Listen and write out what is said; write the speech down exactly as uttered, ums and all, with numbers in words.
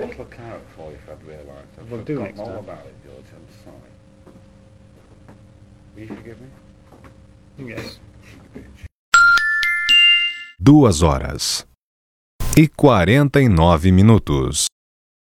I'd look out for you if I'd realised. I've We'll do forgotten next all time. about it, George. I'm sorry. Will you forgive me? Yes. Bitch. Duas horas e quarenta e nove minutos.